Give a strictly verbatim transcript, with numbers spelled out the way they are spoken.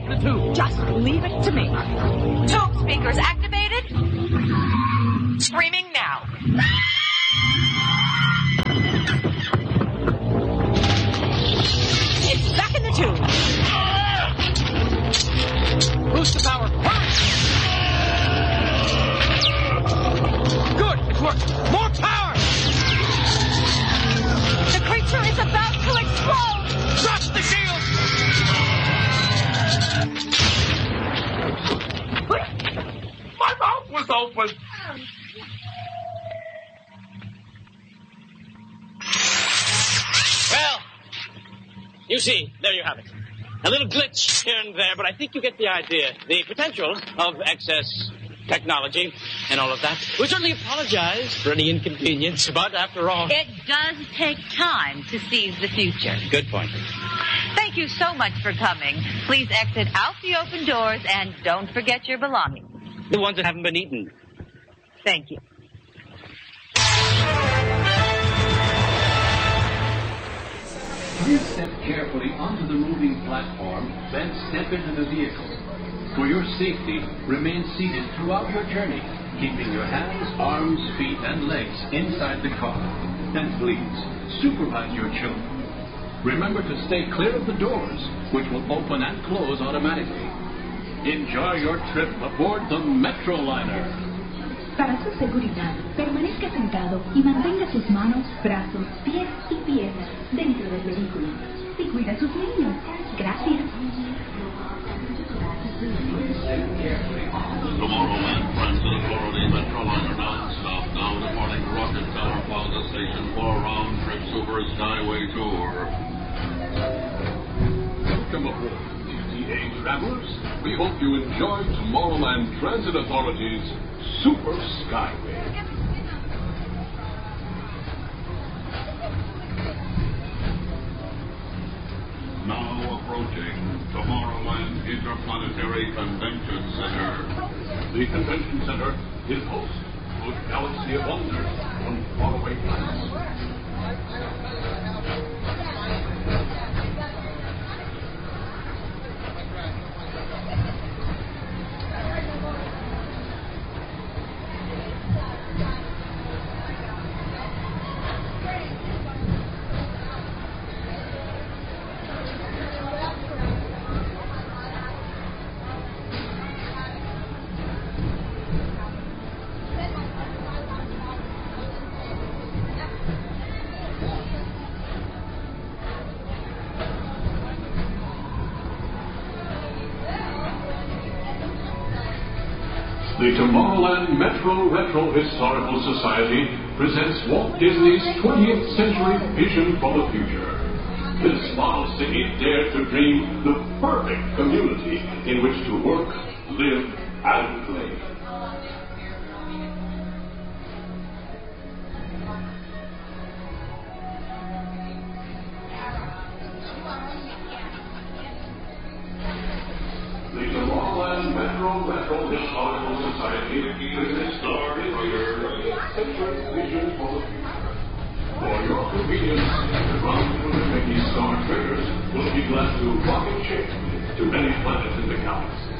the tube. Just leave it to me. Tube speakers activated. Screaming now. It's back in the tube. Boost the power. Good, it's working. More power. The creature is about to explode. Drop the shield. My mouth was open. Well, you see, there you have it. A little glitch here and there, but I think you get the idea. The potential of excess technology and all of that. We certainly apologize for any inconvenience, but after all... It does take time to seize the future. Good point. Thank you so much for coming. Please exit out the open doors and don't forget your belongings. The ones that haven't been eaten. Thank you. Please step carefully onto the moving platform, then step into the vehicle. For your safety, remain seated throughout your journey, keeping your hands, arms, feet, and legs inside the car. And please, supervise your children. Remember to stay clear of the doors, which will open and close automatically. Enjoy your trip aboard the Metroliner. Para su seguridad, permanezca sentado y mantenga sus manos, brazos, pies y piernas dentro del vehículo. Y cuida a sus niños. Gracias. Tomorrowland Transit Authority Metroliner non-stop now departing Rocket Tower Plaza Station for a round-trip Super Skyway tour. Welcome aboard, D T A travelers. We hope you enjoy Tomorrowland Transit Authority's Super Skyway. Now approaching Tomorrowland Interplanetary Convention Center. The convention center is host to a galaxy of wonders on faraway planets. The Tomorrowland Metro Retro Historical Society presents Walt Disney's twentieth century vision for the future. This small city dared to dream the perfect community in which to work, live, and play. The Tomorrowland Metro Retro Historical Society presents the century vision for the future. For your convenience, the ground crew and Mickey Star Traders will be glad to rocket ship to many planets in the galaxy.